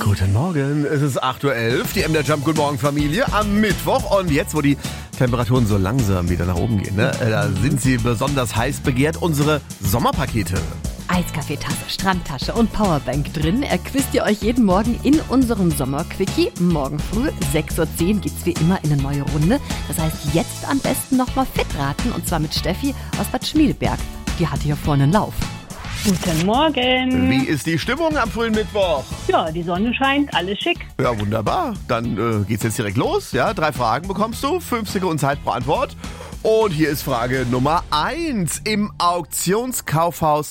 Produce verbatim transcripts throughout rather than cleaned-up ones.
Guten Morgen, es ist acht Uhr elf, die M D R Jump Guten Morgen Familie am Mittwoch. Und jetzt, wo die Temperaturen so langsam wieder nach oben gehen, ne, da sind sie besonders heiß begehrt, unsere Sommerpakete. Eiskaffeetasse, Strandtasche und Powerbank drin erquizt ihr euch jeden Morgen in unserem Sommerquickie. Morgen früh, sechs Uhr zehn, geht's wie immer in eine neue Runde. Das heißt, jetzt am besten nochmal fit raten, und zwar mit Steffi aus Bad Schmiedeberg. Die hatte hier vorne einen Lauf. Guten Morgen. Wie ist die Stimmung am frühen Mittwoch? Ja, die Sonne scheint, alles schick. Ja, wunderbar. Dann äh, geht's jetzt direkt los. Ja, drei Fragen bekommst du, fünf Sekunden Zeit pro Antwort. Und hier ist Frage Nummer eins. Im Auktionskaufhaus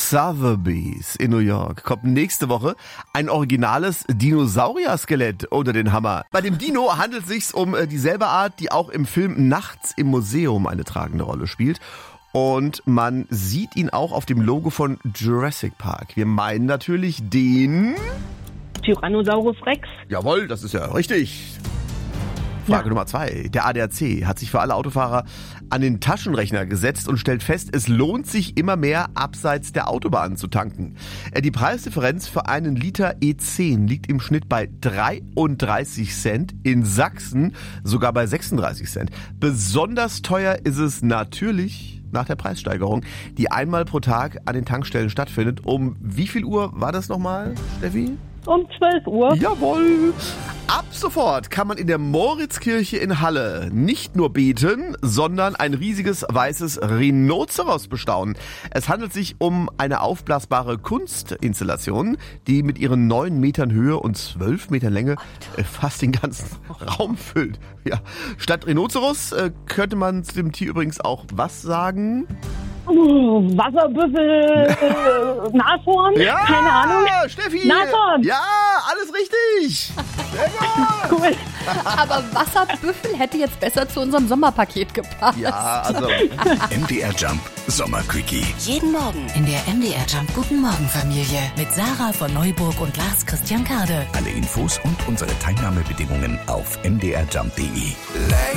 Sotheby's in New York kommt nächste Woche ein originales Dinosaurier-Skelett unter den Hammer. Bei dem Dino handelt es sich um dieselbe Art, die auch im Film Nachts im Museum eine tragende Rolle spielt. Und man sieht ihn auch auf dem Logo von Jurassic Park. Wir meinen natürlich den... Tyrannosaurus Rex. Jawohl, das ist ja richtig. Frage ja. Nummer zwei. Der A D A C hat sich für alle Autofahrer an den Taschenrechner gesetzt und stellt fest, es lohnt sich immer mehr, abseits der Autobahn zu tanken. Die Preisdifferenz für einen Liter E zehn liegt im Schnitt bei dreiunddreißig Cent, in Sachsen sogar bei sechsunddreißig Cent. Besonders teuer ist es natürlich nach der Preissteigerung, die einmal pro Tag an den Tankstellen stattfindet. Um wie viel Uhr war das nochmal, Steffi? Um zwölf Uhr. Jawohl. Ab sofort kann man in der Moritzkirche in Halle nicht nur beten, sondern ein riesiges weißes Rhinoceros bestaunen. Es handelt sich um eine aufblasbare Kunstinstallation, die mit ihren neun Metern Höhe und zwölf Metern Länge fast den ganzen Raum füllt. Ja. Statt Rhinoceros äh, könnte man zu dem Tier übrigens auch was sagen? Uh, Wasserbüffel, äh, Nashorn, ja, keine Ahnung. Steffi! Nashorn! Ja, alles richtig! Sehr gut! Cool. Aber Wasserbüffel hätte jetzt besser zu unserem Sommerpaket gepasst. Ja, also... M D R Jump Sommerquickie. Jeden Morgen in der M D R Jump Guten Morgen Familie mit Sarah von Neuburg und Lars Christian Kade. Alle Infos und unsere Teilnahmebedingungen auf m d r jump punkt d e.